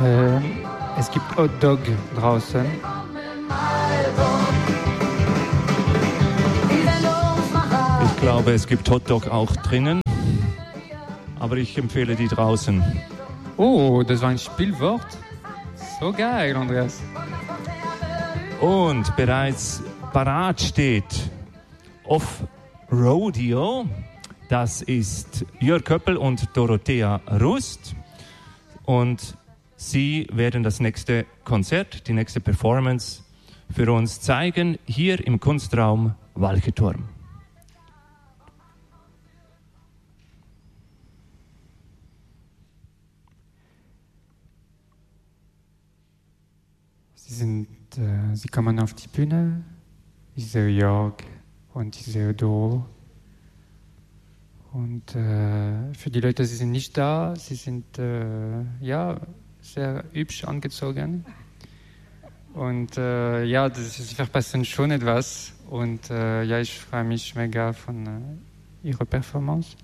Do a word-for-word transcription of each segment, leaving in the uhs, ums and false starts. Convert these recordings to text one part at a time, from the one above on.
Äh, es gibt Hot Dog draußen. Ich glaube, es gibt Hotdog auch drinnen, aber ich empfehle die draußen. Oh, das war ein Spielwort. So geil, Andreas. Und bereits parat steht Off-Rodeo. Das ist Jörg Köppel und Dorothea Rust. Und sie werden das nächste Konzert, die nächste Performance für uns zeigen, hier im Kunstraum Walcheturm. Sie sind, äh, sie kommen auf die Bühne. Ich sehe Jörg und ich sehe Doro. Und äh, für die Leute, sie sind nicht da, sie sind äh, ja sehr hübsch angezogen. Und äh, ja, das, sie verpassen schon etwas. Und äh, ja, ich freue mich mega von äh, ihrer Performance.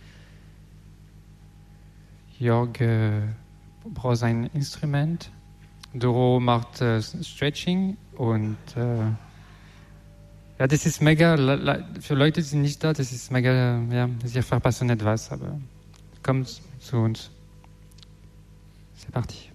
Jörg äh, braucht ein Instrument. Doro macht äh, Stretching und äh, ja, das ist mega, für Leute, die sind nicht da, das ist mega, ja, sie verpassen etwas, aber kommt zu uns. C'est parti.